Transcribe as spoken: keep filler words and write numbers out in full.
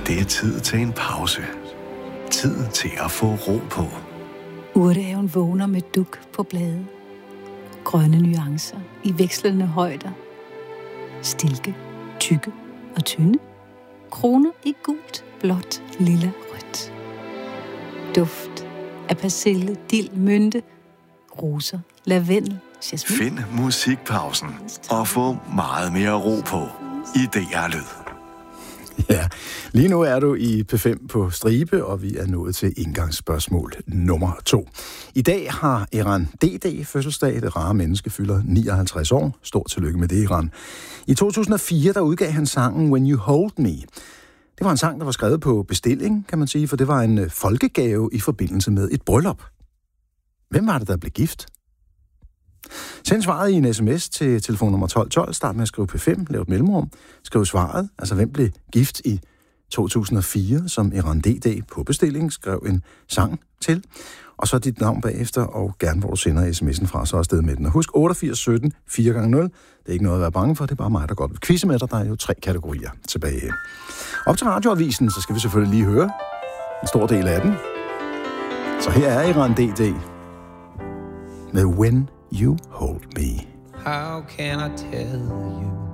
Det er tid til en pause. Tid til at få ro på. Urtehaven vågner med duk på blade. Grønne nuancer i vekslende højder. Stilke, tykke og tynde. Kroner i gult, blåt, lilla, rødt. Duft af persille, dild, mynte, roser, lavendel, jasmin. Find musikpausen og få meget mere ro på i D R Lyd. Ja, lige nu er du i P fem på stribe, og vi er nået til indgangsspørgsmål nummer to. I dag har Eran D D fødselsdag. Det rare menneske fylder nioghalvtreds år. Stort tillykke med det, Eran. I to tusind og fire, der udgav han sangen When You Hold Me. Det var en sang, der var skrevet på bestilling, kan man sige, for det var en folkegave i forbindelse med et bryllup. Hvem var det, der blev gift? Send svaret i en sms til telefonnummer tolv tolv. Start med at skrive P fem, lav et mellemrum. Skriv svaret, altså hvem blev gift i to tusind og fire, som Eran D D på bestilling skrev en sang til. Og så dit navn bagefter, og gerne hvor du sender sms'en fra, så afsted med den. Og husk otteogfirs sytten fire gange nul. Det er ikke noget at være bange for, det er bare mig, der godt vil quizze med dig. Der er jo tre kategorier tilbage. Op til radioavisen, så skal vi selvfølgelig lige høre en stor del af den. Så her er Eran D D med When You Hold Me. How can I tell you